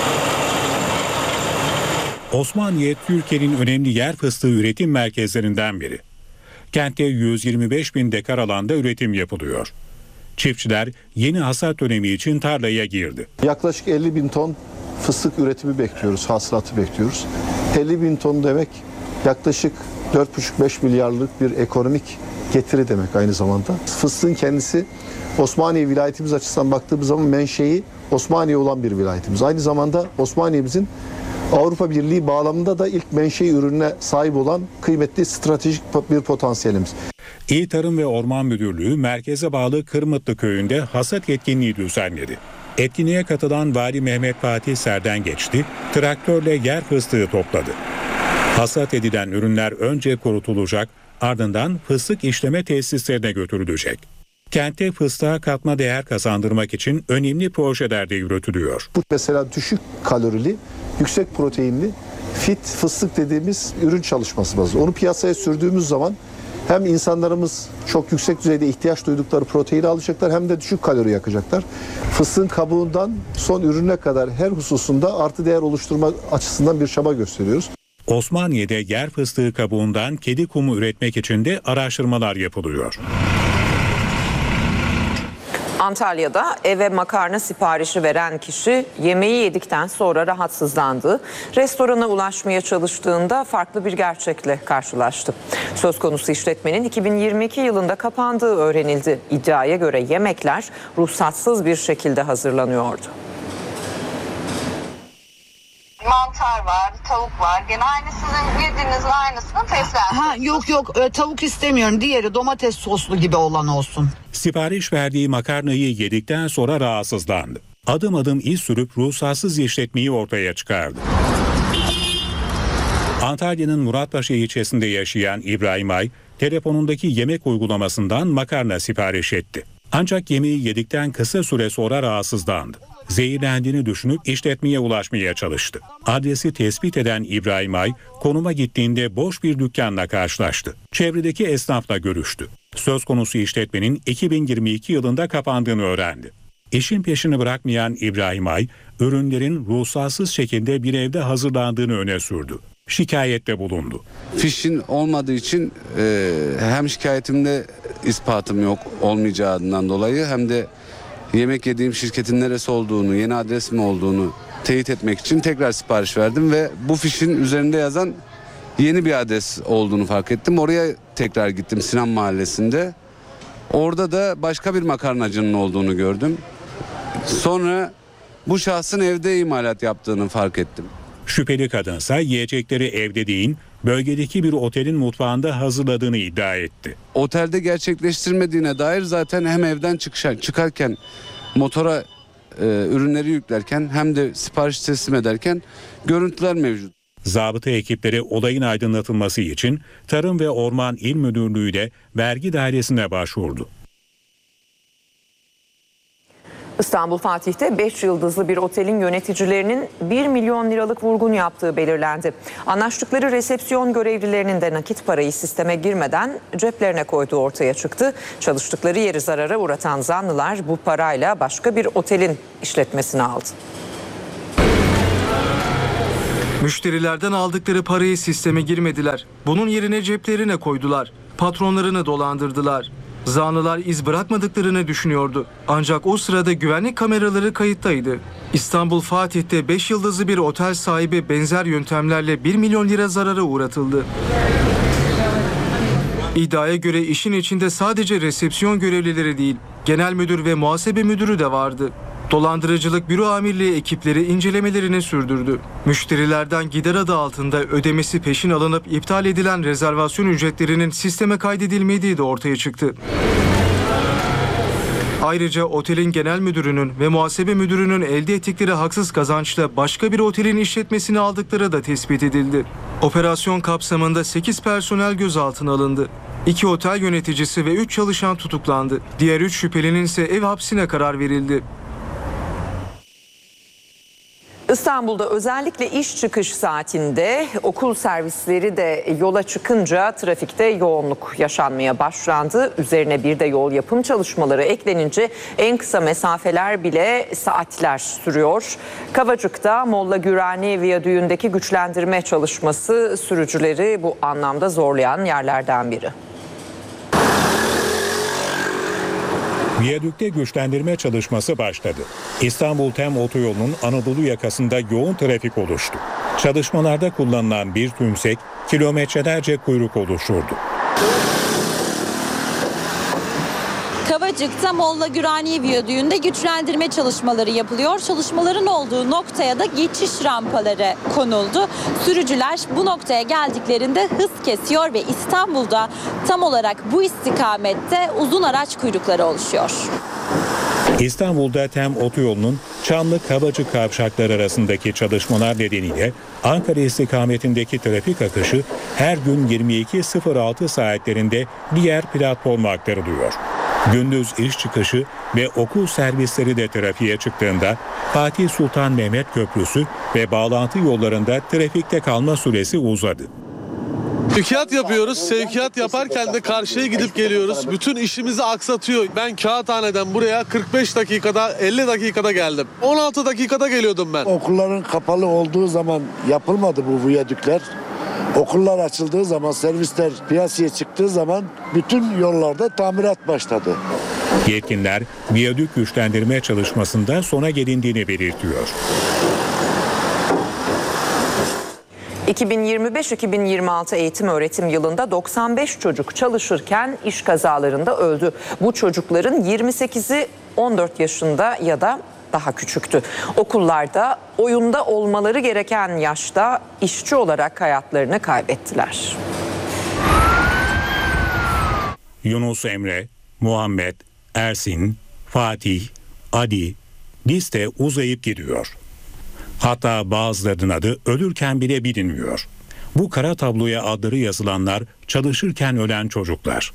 Osmaniye, Türkiye'nin önemli yer fıstığı üretim merkezlerinden biri. Kentte 125 bin dekar alanda üretim yapılıyor. Çiftçiler yeni hasat dönemi için tarlaya girdi. Yaklaşık 50 bin ton fıstık üretimi bekliyoruz, hasılatı bekliyoruz. 50 bin ton demek yaklaşık 4,5-5 milyarlık bir ekonomik getiri demek aynı zamanda. Fıstığın kendisi Osmaniye vilayetimiz açısından baktığımız zaman menşei Osmaniye olan bir vilayetimiz. Aynı zamanda Osmaniye'mizin Avrupa Birliği bağlamında da ilk menşei ürününe sahip olan kıymetli stratejik bir potansiyelimiz. İl Tarım ve Orman Müdürlüğü merkeze bağlı Kırmıtlı köyünde hasat etkinliği düzenledi. Etkinliğe katılan Vali Mehmet Fatih Serden geçti, traktörle yer fıstığı topladı. Hasat edilen ürünler önce kurutulacak, ardından fıstık işleme tesislerine götürülecek. Kentte fıstığa katma değer kazandırmak için önemli projeler de yürütülüyor. Bu mesela düşük kalorili, yüksek proteinli fit fıstık dediğimiz ürün çalışması bazı. Onu piyasaya sürdüğümüz zaman hem insanlarımız çok yüksek düzeyde ihtiyaç duydukları proteini alacaklar hem de düşük kalori yakacaklar. Fıstığın kabuğundan son ürüne kadar her hususunda artı değer oluşturma açısından bir çaba gösteriyoruz. Osmaniye'de yer fıstığı kabuğundan kedi kumu üretmek için de araştırmalar yapılıyor. Antalya'da eve makarna siparişi veren kişi yemeği yedikten sonra rahatsızlandı. Restorana ulaşmaya çalıştığında farklı bir gerçekle karşılaştı. Söz konusu işletmenin 2022 yılında kapandığı öğrenildi. İddiaya göre yemekler ruhsatsız bir şekilde hazırlanıyordu. Mantar var, tavuk var. Gene aynı sizin yediğinizin aynısını fesleğen. Yok tavuk istemiyorum. Diğeri domates soslu gibi olan olsun. Sipariş verdiği makarnayı yedikten sonra rahatsızlandı. Adım adım iz sürüp ruhsatsız işletmeyi ortaya çıkardı. Antalya'nın Muratpaşa ilçesinde yaşayan İbrahim Ay, telefonundaki yemek uygulamasından makarna sipariş etti. Ancak yemeği yedikten kısa süre sonra rahatsızlandı. Zehirlendiğini düşünüp işletmeye ulaşmaya çalıştı. Adresi tespit eden İbrahim Ay, konuma gittiğinde boş bir dükkanla karşılaştı. Çevredeki esnafla görüştü. Söz konusu işletmenin 2022 yılında kapandığını öğrendi. İşin peşini bırakmayan İbrahim Ay, ürünlerin ruhsatsız şekilde bir evde hazırlandığını öne sürdü. Şikayette bulundu. Fişin olmadığı için hem şikayetimde ispatım yok olmayacağından dolayı hem de yemek yediğim şirketin neresi olduğunu, yeni adres mi olduğunu teyit etmek için tekrar sipariş verdim ve bu fişin üzerinde yazan yeni bir adres olduğunu fark ettim. Oraya tekrar gittim Sinan Mahallesi'nde. Orada da başka bir makarnacının olduğunu gördüm. Sonra bu şahsın evde imalat yaptığını fark ettim. Şüpheli kadınsa yiyecekleri evde değil, bölgedeki bir otelin mutfağında hazırladığını iddia etti. Otelde gerçekleştirmediğine dair zaten hem evden çıkarken motora ürünleri yüklerken hem de sipariş teslim ederken görüntüler mevcut. Zabıta ekipleri olayın aydınlatılması için Tarım ve Orman İl Müdürlüğü ile Vergi Dairesi'ne başvurdu. İstanbul Fatih'te 5 yıldızlı bir otelin yöneticilerinin 1 milyon liralık vurgun yaptığı belirlendi. Anlaştıkları resepsiyon görevlilerinin de nakit parayı sisteme girmeden ceplerine koyduğu ortaya çıktı. Çalıştıkları yeri zarara uğratan zanlılar bu parayla başka bir otelin işletmesini aldı. Müşterilerden aldıkları parayı sisteme girmediler. Bunun yerine ceplerine koydular. Patronlarını dolandırdılar. Zanlılar iz bırakmadıklarını düşünüyordu. Ancak o sırada güvenlik kameraları kayıttaydı. İstanbul Fatih'te 5 yıldızlı bir otel sahibi benzer yöntemlerle 1 milyon lira zarara uğratıldı. İddiaya göre işin içinde sadece resepsiyon görevlileri değil, genel müdür ve muhasebe müdürü de vardı. Dolandırıcılık büro amirliği ekipleri incelemelerini sürdürdü. Müşterilerden gider adı altında ödemesi peşin alınıp iptal edilen rezervasyon ücretlerinin sisteme kaydedilmediği de ortaya çıktı. Ayrıca otelin genel müdürünün ve muhasebe müdürünün elde ettikleri haksız kazançla başka bir otelin işletmesini aldıkları da tespit edildi. Operasyon kapsamında 8 personel gözaltına alındı. 2 otel yöneticisi ve 3 çalışan tutuklandı. Diğer 3 şüphelinin ise ev hapsine karar verildi. İstanbul'da özellikle iş çıkış saatinde okul servisleri de yola çıkınca trafikte yoğunluk yaşanmaya başlandı. Üzerine bir de yol yapım çalışmaları eklenince en kısa mesafeler bile saatler sürüyor. Kavacık'ta Molla Gürani Viyadüğü'ndeki güçlendirme çalışması sürücüleri bu anlamda zorlayan yerlerden biri. Viyadükte güçlendirme çalışması başladı. İstanbul-Tem otoyolunun Anadolu yakasında yoğun trafik oluştu. Çalışmalarda kullanılan bir tümsek kilometrelerce kuyruk oluşturdu. Kavacık'ta Molla Gürani Viyadüğü'nde güçlendirme çalışmaları yapılıyor. Çalışmaların olduğu noktaya da geçiş rampaları konuldu. Sürücüler bu noktaya geldiklerinde hız kesiyor ve İstanbul'da tam olarak bu istikamette uzun araç kuyrukları oluşuyor. İstanbul'da Tem otoyolunun Çamlı-Kavacık kavşakları arasındaki çalışmalar nedeniyle Ankara istikametindeki trafik akışı her gün 22.06 saatlerinde diğer platforma aktarılıyor. Gündüz iş çıkışı ve okul servisleri de trafiğe çıktığında Fatih Sultan Mehmet Köprüsü ve bağlantı yollarında trafikte kalma süresi uzadı. Sevkiyat yapıyoruz. Sevkiyat yaparken de karşıya gidip geliyoruz. Bütün işimizi aksatıyor. Ben Kağıthane'den buraya 45 dakikada 50 dakikada geldim. 16 dakikada geliyordum ben. Okulların kapalı olduğu zaman yapılmadı bu viyadükler. Okullar açıldığı zaman, servisler piyasaya çıktığı zaman bütün yollarda tamirat başladı. Yetkililer viyadük güçlendirme çalışmasında sona gelindiğini belirtiyor. 2025-2026 eğitim öğretim yılında 95 çocuk çalışırken iş kazalarında öldü. Bu çocukların 28'i 14 yaşında ya da daha küçüktü. Okullarda oyunda olmaları gereken yaşta işçi olarak hayatlarını kaybettiler. Yunus Emre, Muhammed, Ersin, Fatih, Adi, liste uzayıp gidiyor. Hatta bazılarının adı ölürken bile bilinmiyor. Bu kara tabloya adları yazılanlar çalışırken ölen çocuklar.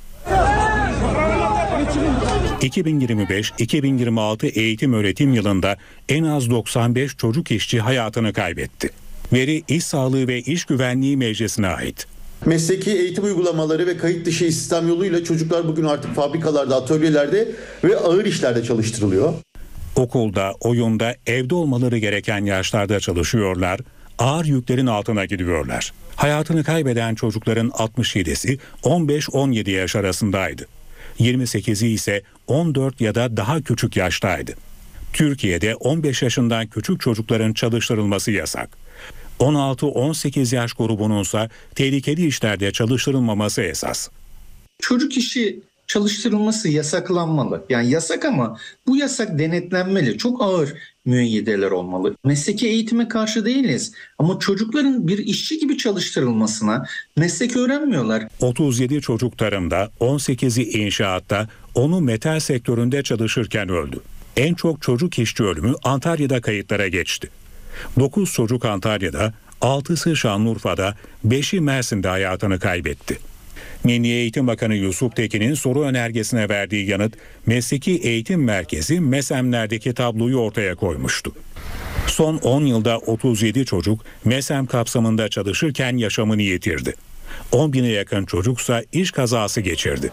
2025-2026 eğitim öğretim yılında en az 95 çocuk işçi hayatını kaybetti. Veri İş Sağlığı ve İş Güvenliği Meclisi'ne ait. Mesleki eğitim uygulamaları ve kayıt dışı istihdam yoluyla çocuklar bugün artık fabrikalarda, atölyelerde ve ağır işlerde çalıştırılıyor. Okulda, oyunda, evde olmaları gereken yaşlarda çalışıyorlar, ağır yüklerin altına gidiyorlar. Hayatını kaybeden çocukların 67'si 15-17 yaş arasındaydı. 28'i ise 14 ya da daha küçük yaştaydı. Türkiye'de 15 yaşından küçük çocukların çalıştırılması yasak. 16-18 yaş grubununsa tehlikeli işlerde çalıştırılmaması esas. Çocuk işi çalıştırılması yasaklanmalı. Yani yasak ama bu yasak denetlenmeli. Çok ağır müeyyideler olmalı. Mesleki eğitime karşı değiliz ama çocukların bir işçi gibi çalıştırılmasına, meslek öğrenmiyorlar. 37 çocuk tarımda, 18'i inşaatta, 10'u metal sektöründe çalışırken öldü. En çok çocuk işçi ölümü Antalya'da kayıtlara geçti. 9 çocuk Antalya'da, 6'sı Şanlıurfa'da, 5'i Mersin'de hayatını kaybetti. Milli Eğitim Bakanı Yusuf Tekin'in soru önergesine verdiği yanıt, Mesleki Eğitim Merkezi MESEM'lerdeki tabloyu ortaya koymuştu. Son 10 yılda 37 çocuk MESEM kapsamında çalışırken yaşamını yitirdi. 10 bine yakın çocuksa iş kazası geçirdi.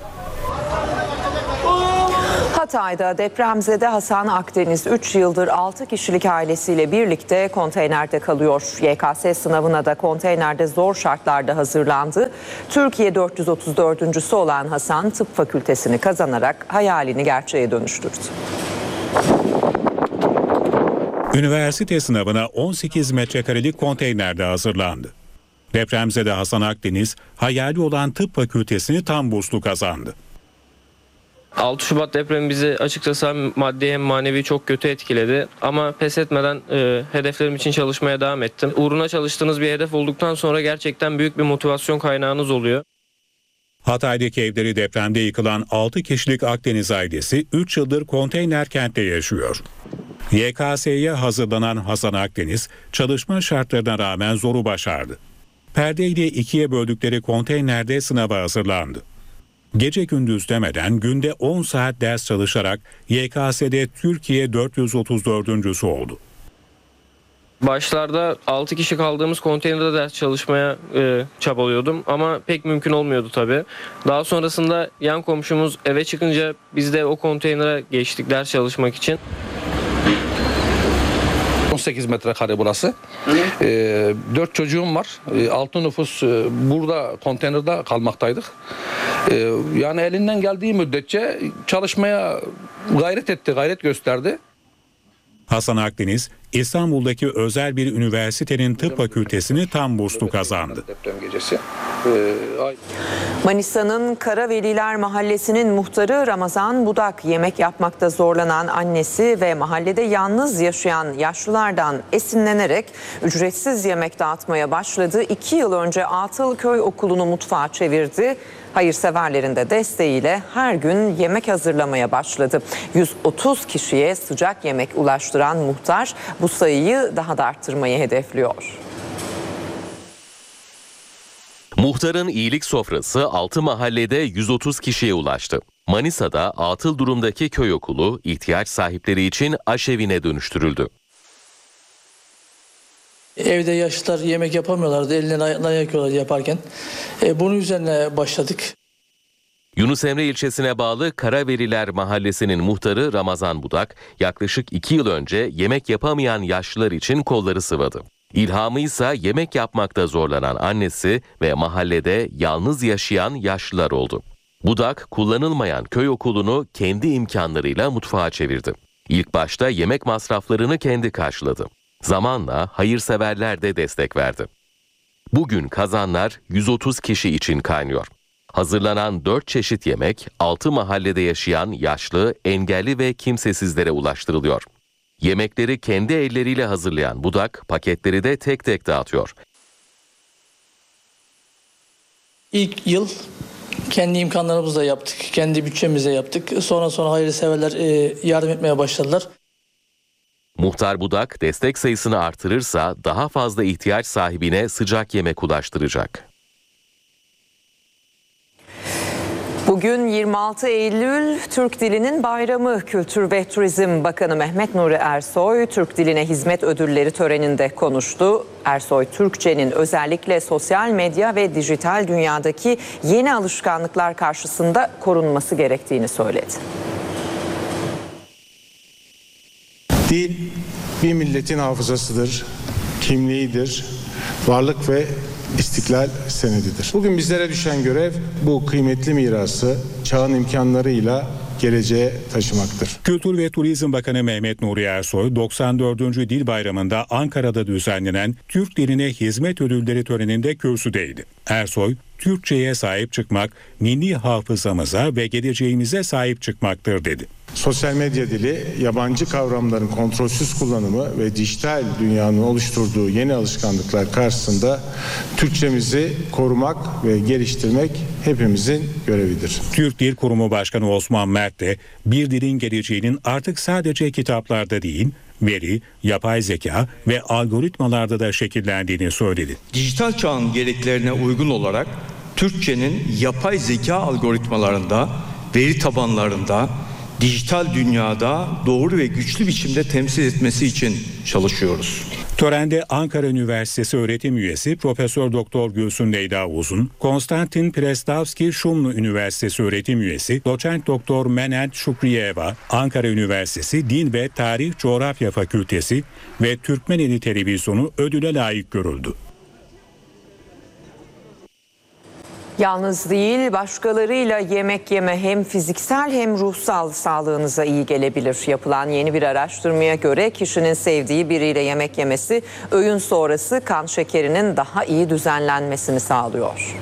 Hatay'da depremzede Hasan Akdeniz 3 yıldır 6 kişilik ailesiyle birlikte konteynerde kalıyor. YKS sınavına da konteynerde zor şartlarda hazırlandı. Türkiye 434.'sü olan Hasan tıp fakültesini kazanarak hayalini gerçeğe dönüştürdü. Üniversite sınavına 18 metrekarelik konteynerde hazırlandı. Depremzede Hasan Akdeniz hayali olan tıp fakültesini tam burslu kazandı. 6 Şubat depremi bizi açıkçası maddi hem manevi çok kötü etkiledi. Ama pes etmeden hedeflerim için çalışmaya devam ettim. Uğruna çalıştığınız bir hedef olduktan sonra gerçekten büyük bir motivasyon kaynağınız oluyor. Hatay'daki evleri depremde yıkılan 6 kişilik Akdeniz ailesi 3 yıldır konteyner kentte yaşıyor. YKS'ye hazırlanan Hasan Akdeniz çalışma şartlarına rağmen zoru başardı. Perdeyle ikiye böldükleri konteynerde sınava hazırlandı. Gece gündüz demeden günde 10 saat ders çalışarak YKS'de Türkiye 434.'sü oldu. Başlarda 6 kişi kaldığımız konteynerde ders çalışmaya çabalıyordum ama pek mümkün olmuyordu tabii. Daha sonrasında yan komşumuz eve çıkınca biz de o konteynere geçtik ders çalışmak için. 18 metrekare burası. 4 çocuğum var. 6 nüfus burada konteynerde kalmaktaydık. Yani elinden geldiği müddetçe çalışmaya gayret gösterdi. Hasan Akdeniz, İstanbul'daki özel bir üniversitenin tıp fakültesini tam burslu kazandı. Manisa'nın Karaveliler Mahallesi'nin muhtarı Ramazan Budak yemek yapmakta zorlanan annesi ve mahallede yalnız yaşayan yaşlılardan esinlenerek ücretsiz yemek dağıtmaya başladı. 2 yıl önce Atılköy Okulu'nu mutfağa çevirdi. Hayırseverlerin de desteğiyle her gün yemek hazırlamaya başladı. 130 kişiye sıcak yemek ulaştıran muhtar bu sayıyı daha da arttırmayı hedefliyor. Muhtarın iyilik sofrası 6 mahallede 130 kişiye ulaştı. Manisa'da atıl durumdaki köy okulu ihtiyaç sahipleri için aşevine dönüştürüldü. Evde yaşlılar yemek yapamıyorlardı. Elinden ayaklarına yakıyorlar yaparken. Bunun üzerine başladık. Yunus Emre ilçesine bağlı Karaveliler Mahallesi'nin muhtarı Ramazan Budak, yaklaşık 2 yıl önce yemek yapamayan yaşlılar için kolları sıvadı. İlhamı ise yemek yapmakta zorlanan annesi ve mahallede yalnız yaşayan yaşlılar oldu. Budak, kullanılmayan köy okulunu kendi imkanlarıyla mutfağa çevirdi. İlk başta yemek masraflarını kendi karşıladı. Zamanla hayırseverler de destek verdi. Bugün kazanlar 130 kişi için kaynıyor. Hazırlanan 4 çeşit yemek 6 mahallede yaşayan yaşlı, engelli ve kimsesizlere ulaştırılıyor. Yemekleri kendi elleriyle hazırlayan Budak paketleri de tek tek dağıtıyor. İlk yıl kendi imkanlarımızla yaptık, kendi bütçemizle yaptık. Sonra hayırseverler yardım etmeye başladılar. Muhtar Budak destek sayısını artırırsa daha fazla ihtiyaç sahibine sıcak yemek ulaştıracak. Bugün Bugün 26 Eylül Türk Dili'nin bayramı. Kültür ve Turizm Bakanı Mehmet Nuri Ersoy Türk Diline Hizmet Ödülleri töreninde konuştu. Ersoy, Türkçenin özellikle sosyal medya ve dijital dünyadaki yeni alışkanlıklar karşısında korunması gerektiğini söyledi. Dil bir milletin hafızasıdır, kimliğidir, varlık ve istiklal senedidir. Bugün bizlere düşen görev bu kıymetli mirası çağın imkanlarıyla geleceğe taşımaktır. Kültür ve Turizm Bakanı Mehmet Nuri Ersoy, 94. Dil Bayramı'nda Ankara'da düzenlenen Türk Diline Hizmet Ödülleri töreninde kürsüdeydi. Ersoy, Türkçe'ye sahip çıkmak, milli hafızamıza ve geleceğimize sahip çıkmaktır dedi. Sosyal medya dili, yabancı kavramların kontrolsüz kullanımı ve dijital dünyanın oluşturduğu yeni alışkanlıklar karşısında Türkçemizi korumak ve geliştirmek hepimizin görevidir. Türk Dil Kurumu Başkanı Osman Mert de bir dilin geleceğinin artık sadece kitaplarda değil, veri, yapay zeka ve algoritmalarda da şekillendiğini söyledi. Dijital çağın gereklerine uygun olarak Türkçenin yapay zeka algoritmalarında, veri tabanlarında, dijital dünyada doğru ve güçlü biçimde temsil etmesi için çalışıyoruz. Törende Ankara Üniversitesi öğretim üyesi Profesör Doktor Gülsün Leyla Uzun, Konstantin Prestavski Şumlu Üniversitesi öğretim üyesi Doçent Doktor Menent Şukriyeva, Ankara Üniversitesi Din ve Tarih Coğrafya Fakültesi ve Türkmeneli Televizyonu ödüle layık görüldü. Yalnız değil, başkalarıyla yemek yeme hem fiziksel hem ruhsal sağlığınıza iyi gelebilir. Yapılan yeni bir araştırmaya göre kişinin sevdiği biriyle yemek yemesi öğün sonrası kan şekerinin daha iyi düzenlenmesini sağlıyor.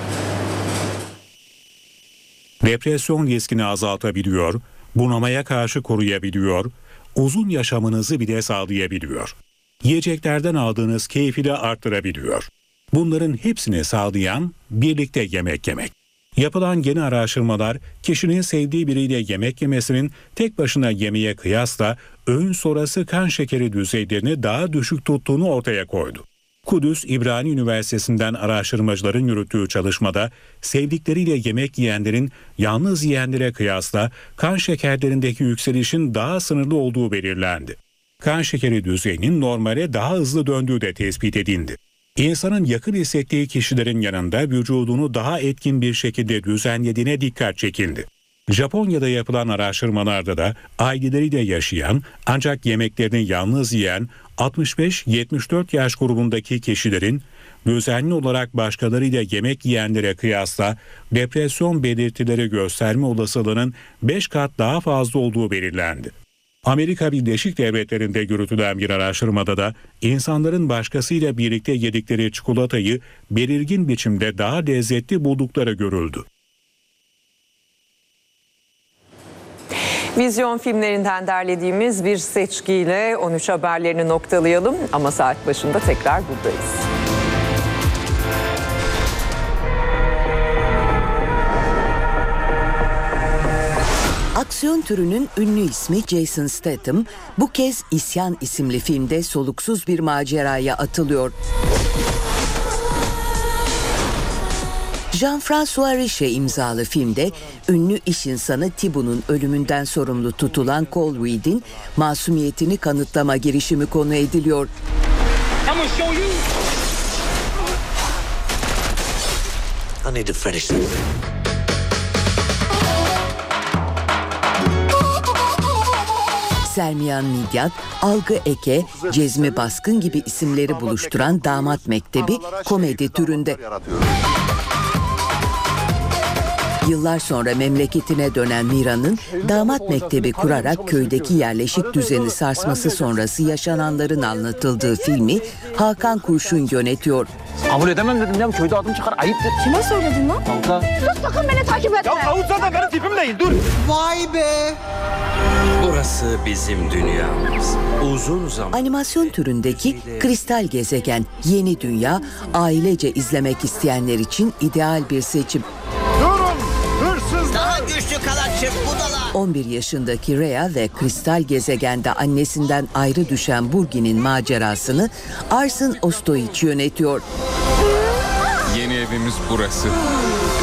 Depresyon riskini azaltabiliyor, bunamaya karşı koruyabiliyor, uzun yaşamınızı bile sağlayabiliyor. Yiyeceklerden aldığınız keyfi de arttırabiliyor. Bunların hepsini sağlayan birlikte yemek yemek. Yapılan yeni araştırmalar kişinin sevdiği biriyle yemek yemesinin tek başına yemeğe kıyasla öğün sonrası kan şekeri düzeylerini daha düşük tuttuğunu ortaya koydu. Kudüs İbrani Üniversitesi'nden araştırmacıların yürüttüğü çalışmada sevdikleriyle yemek yiyenlerin yalnız yiyenlere kıyasla kan şekerlerindeki yükselişin daha sınırlı olduğu belirlendi. Kan şekeri düzeyinin normale daha hızlı döndüğü de tespit edildi. İnsanın yakın hissettiği kişilerin yanında vücudunu daha etkin bir şekilde düzenlediğine dikkat çekildi. Japonya'da yapılan araştırmalarda da aileleriyle yaşayan ancak yemeklerini yalnız yiyen 65-74 yaş grubundaki kişilerin düzenli olarak başkalarıyla yemek yiyenlere kıyasla depresyon belirtileri gösterme olasılığının 5 kat daha fazla olduğu belirlendi. Amerika Birleşik Devletleri'nde yürütülen bir araştırmada da insanların başkasıyla birlikte yedikleri çikolatayı belirgin biçimde daha lezzetli buldukları görüldü. Vizyon filmlerinden derlediğimiz bir seçkiyle 13 haberlerini noktalayalım ama saat başında tekrar buradayız. Aksiyon türünün ünlü ismi Jason Statham bu kez İsyan isimli filmde soluksuz bir maceraya atılıyor. Jean-François Richet imzalı filmde ünlü iş insanı Thibault'un ölümünden sorumlu tutulan Cole Reed'in masumiyetini kanıtlama girişimi konu ediliyor. I need to finish this. Sermiyan Midyat, Algı Eke, Cezmi Baskın gibi isimleri buluşturan Damat Mektebi komedi türünde. Yıllar sonra memleketine dönen Mira'nın damat mektebi kurarak köydeki yerleşik düzeni sarsması sonrası yaşananların anlatıldığı filmi Hakan Kurşun yönetiyor. Kabul edemem dedim ya, köyde adım çıkar, ayıptır. Kime söyledin lan? Kanka. Sus sakın beni takip etme. Ya Davut zaten benim tipim değil, dur. Vay be. Burası bizim dünyamız. Uzun zaman. Animasyon türündeki Kristal Gezegen, Yeni Dünya, ailece izlemek isteyenler için ideal bir seçim. Durun, hırsızlar. Daha güçlü kalan budala. 11 yaşındaki Rhea ve Kristal Gezegen'de annesinden ayrı düşen Burgi'nin macerasını Arsen Ostojic yönetiyor. Yeni evimiz burası.